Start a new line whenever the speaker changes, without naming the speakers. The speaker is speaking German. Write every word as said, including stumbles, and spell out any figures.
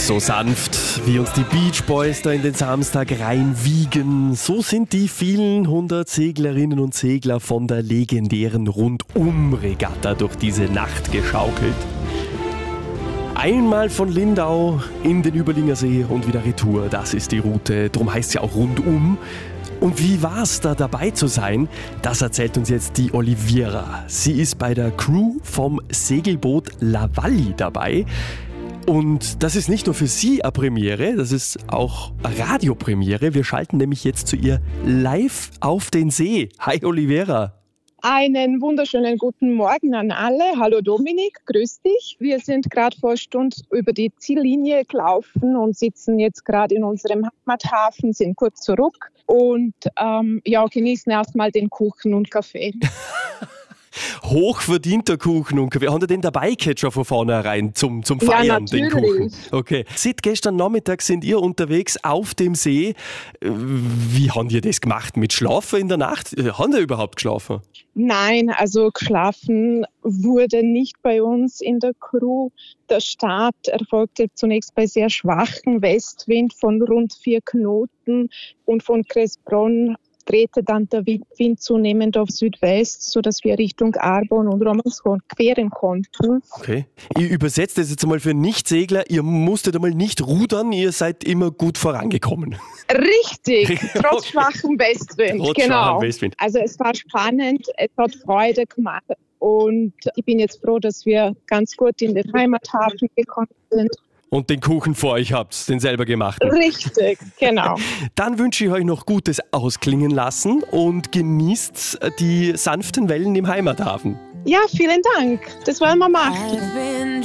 So sanft, wie uns die Beach Boys da in den Samstag reinwiegen, so sind die vielen hundert Seglerinnen und Segler von der legendären Rundum-Regatta durch diese Nacht geschaukelt. Einmal von Lindau in den Überlinger See und wieder retour, das ist die Route, darum heißt sie auch Rundum. Und wie war's da dabei zu sein, das erzählt uns jetzt die Oliviera. Sie ist bei der Crew vom Segelboot Lavalli dabei. Und das ist nicht nur für sie eine Premiere, das ist auch eine Radiopremiere. Wir schalten nämlich jetzt zu ihr live auf den See. Hi Oliviera.
Einen wunderschönen guten Morgen an alle. Hallo Dominik, grüß dich. Wir sind gerade vor einer Stunde über die Ziellinie gelaufen und sitzen jetzt gerade in unserem Heimathafen, sind kurz zurück und ähm, ja, genießen erstmal den Kuchen und Kaffee.
Hochverdienter Kuchen und Kaffee. Haben Sie den dabei gehabt schon von vornherein zum, zum Feiern,
ja,
den Kuchen? Okay. Seit gestern Nachmittag sind ihr unterwegs auf dem See. Wie haben ihr das gemacht? Mit Schlafen in der Nacht? Haben ihr überhaupt geschlafen?
Nein, also geschlafen wurde nicht bei uns in der Crew. Der Start erfolgte zunächst bei sehr schwachem Westwind von rund vier Knoten und von Cressbronn drehte dann der Wind zunehmend auf Südwest, sodass wir Richtung Arbon und Romanshorn queren konnten.
Okay. Ihr übersetzt das jetzt einmal für Nichtsegler. Ihr musstet einmal nicht rudern, ihr seid immer gut vorangekommen.
Richtig, trotz schwachem Westwind.
Trotz
genau.
schwachem Westwind.
Also es war spannend, es hat Freude gemacht und ich bin jetzt froh, dass wir ganz gut in den Heimathafen gekommen sind.
Und den Kuchen vor euch habt, den selber gemachten.
Richtig, genau.
Dann wünsche ich euch noch Gutes ausklingen lassen und genießt die sanften Wellen im Heimathafen.
Ja, vielen Dank. Das wollen wir machen.